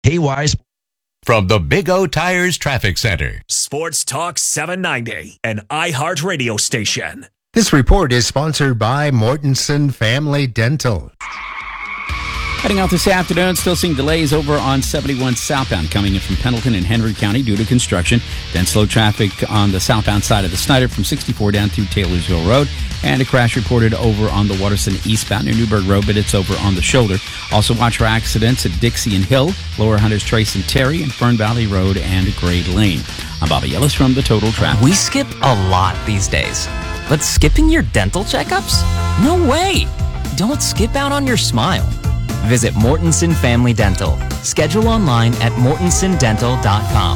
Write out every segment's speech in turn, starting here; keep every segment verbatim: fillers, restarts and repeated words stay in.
K Y From the Big O Tires Traffic Center. Sports Talk seven ninety, an iHeart radio station. This report is sponsored by Mortensen Family Dental. Heading out this afternoon, still seeing delays over on seventy-one southbound coming in from Pendleton and Henry County due to construction. Then slow traffic on the southbound side of the Snyder from sixty-four down through Taylorsville Road. And a crash reported over on the Waterson eastbound near Newburgh Road, but it's over on the shoulder. Also watch for accidents at Dixie and Hill, Lower Hunters Trace and Terry, and Fern Valley Road and Grade Lane. I'm Bobby Ellis from the Total Traffic. We skip a lot these days. But skipping your dental checkups? No way! Don't skip out on your smile. Visit Mortensen Family Dental. Schedule online at mortensen dental dot com.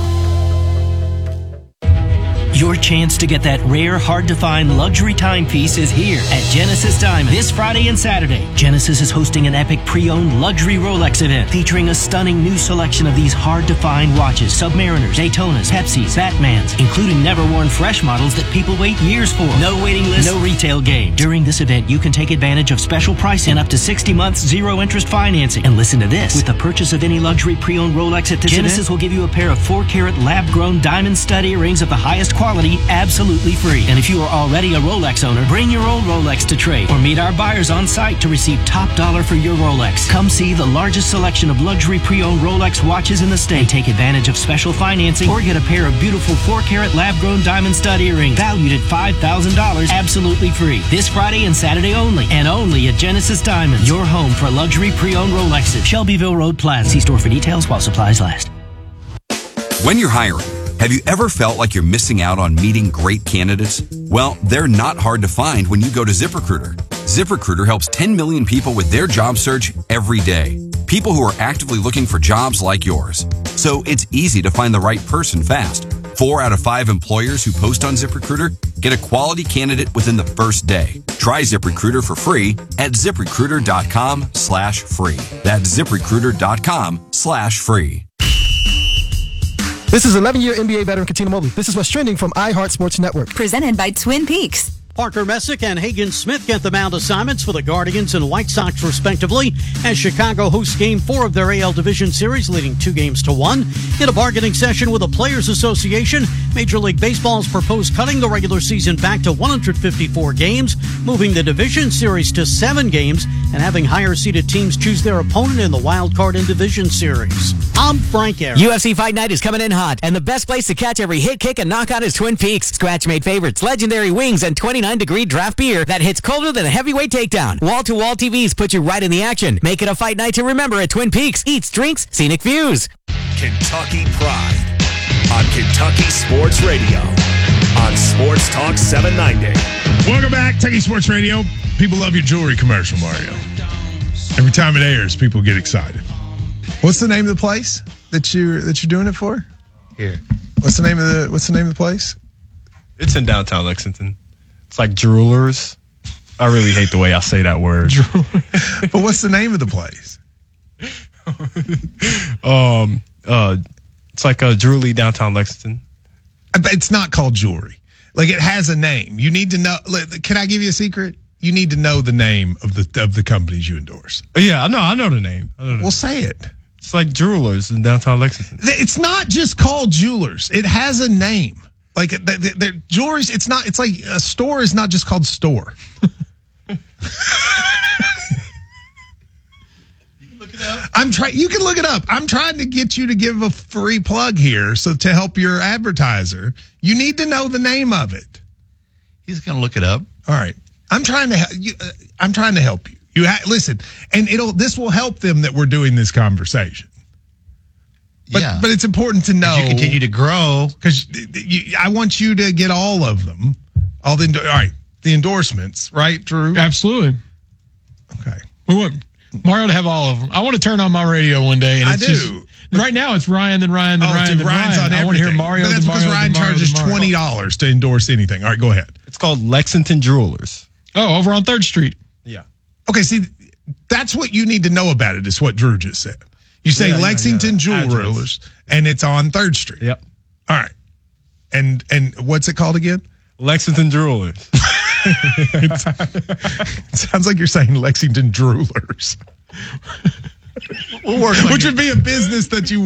Your chance to get that rare, hard-to-find luxury timepiece is here at Genesis Diamond this Friday and Saturday. Genesis is hosting an epic pre-owned luxury Rolex event featuring a stunning new selection of these hard-to-find watches, Submariners, Daytonas, Pepsis, Batmans, including never-worn fresh models that people wait years for. No waiting list, no retail game. During this event, you can take advantage of special pricing and up to sixty months zero-interest financing. And listen to this. With the purchase of any luxury pre-owned Rolex at this Genesis event, will give you a pair of four-carat lab-grown diamond stud earrings of the highest quality. Quality absolutely free. And if you are already a Rolex owner, bring your old Rolex to trade or meet our buyers on site to receive top dollar for your Rolex. Come see the largest selection of luxury pre-owned Rolex watches in the state. Take advantage of special financing or get a pair of beautiful four-carat lab-grown diamond stud earrings valued at five thousand dollars absolutely free. This Friday and Saturday only, and only at Genesis Diamonds, your home for luxury pre-owned Rolexes. Shelbyville Road Plaza. See store for details while supplies last. When you're hiring, have you ever felt like you're missing out on meeting great candidates? Well, they're not hard to find when you go to ZipRecruiter. ZipRecruiter helps ten million people with their job search every day. People who are actively looking for jobs like yours. So it's easy to find the right person fast. Four out of five employers who post on ZipRecruiter get a quality candidate within the first day. Try ZipRecruiter for free at ZipRecruiter.com slash free. That's ZipRecruiter.com slash free. This is eleven-year N B A veteran Katina Mobley. This is what's trending from iHeart Sports Network. Presented by Twin Peaks. Parker Messick and Hagen Smith get the mound assignments for the Guardians and White Sox, respectively, as Chicago hosts Game four of their A L Division Series, leading two games to one. In a bargaining session with the Players Association, Major League Baseball has proposed cutting the regular season back to one hundred fifty-four games, moving the Division Series to seven games, and having higher-seeded teams choose their opponent in the Wild Card and Division Series. I'm Frank Aaron. U F C Fight Night is coming in hot, and the best place to catch every hit, kick, and knockout is Twin Peaks. Scratch-made favorites, legendary wings, and twenty-nine degree draft beer that hits colder than a heavyweight takedown. Wall-to-wall T Vs put you right in the action. Make it a fight night to remember at Twin Peaks. Eats, drinks, scenic views. Kentucky Pride on Kentucky Sports Radio on Sports Talk seven ninety. Welcome back, Kentucky Sports Radio. People love your jewelry commercial, Mario. Every time it airs, people get excited. What's the name of the place that you that you're doing it for? Here. What's the name of the What's the name of the place? It's in downtown Lexington. It's like Jewelers. I really hate the way I say that word. But what's the name of the place? um, uh, it's like a jewelry downtown Lexington. It's not called jewelry. Like, it has a name. You need to know. Can I give you a secret? You need to know the name of the of the companies you endorse. Yeah, I know. I know the name. I know the well, name. say it. It's like Jewelers in downtown Lexington. It's not just called Jewelers. It has a name. Like, the, the, the jewelry, it's not, it's like a store is not just called store. You can look it up. I'm trying, you can look it up. I'm trying to get you to give a free plug here. So to help your advertiser, you need to know the name of it. He's going to look it up. All right. I'm trying to, you, uh, I'm trying to help you. You ha- listen, and it'll, this will help them that we're doing this conversation. But, yeah. but it's important to know. As you continue to grow. Because I want you to get all of them. All the, all right, the endorsements, right, Drew? Absolutely. Okay. We want Mario to have all of them. I want to turn on my radio one day. And I it's do. Just, right now it's Ryan, then Ryan, then oh, Ryan, dude, then Ryan's Ryan. On I want to hear Mario, but that's then because Mario, Ryan then Mario, charges then Mario. twenty dollars to endorse anything. All right, go ahead. It's called Lexington Jewelers. Oh, over on third Street. Yeah. Okay, see, that's what you need to know about it, is what Drew just said. You say yeah, Lexington yeah, yeah. Jewelers, and it's on third Street. Yep. All right. And and what's it called again? Lexington Jewelers. It sounds like you're saying Lexington Droolers. We'll work. Which would be a business that you